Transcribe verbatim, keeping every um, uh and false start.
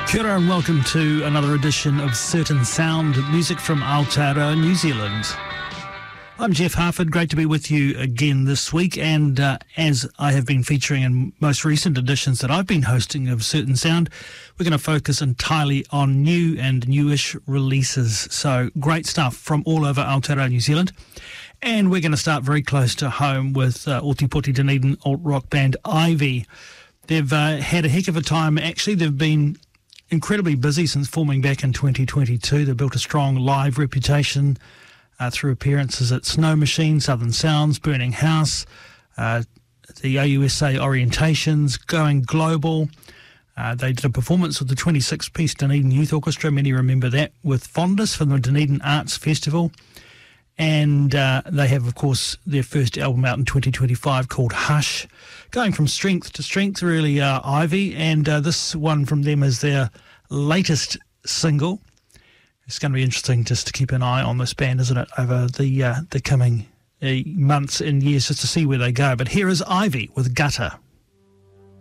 Kia ora and welcome to another edition of Certain Sound, music from Aotearoa, New Zealand. I'm Jeff Harford, great to be with you again this week, and uh, as I have been featuring in most recent editions that I've been hosting of Certain Sound, we're going to focus entirely on new and newish releases. So great stuff from all over Aotearoa, New Zealand. And we're going to start very close to home with uh, Ōtepoti Dunedin alt-rock band Ivy. They've uh, had a heck of a time. Actually, they've been incredibly busy since forming back in twenty twenty-two. They've built a strong live reputation uh, through appearances at Snow Machine, Southern Sounds, Burning House, uh, the A U S A Orientations, going global. Uh, they did a performance with the twenty-six piece Dunedin Youth Orchestra, many remember that, with fondness from the Dunedin Arts Festival. And uh, they have, of course, their first album out in twenty twenty-five called Hush. Going from strength to strength, really, uh, Ivy. And uh, this one from them is their latest single. It's going to be interesting just to keep an eye on this band, isn't it, over the, uh, the coming uh, months and years, just to see where they go. But here is Ivy with Gutter.